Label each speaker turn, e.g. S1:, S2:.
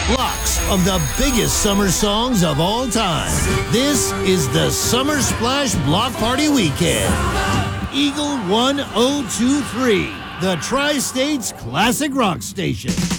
S1: Blocks of the biggest summer songs of all time. This is the Summer Splash Block Party Weekend. Eagle 1023, the Tri-State's classic rock station.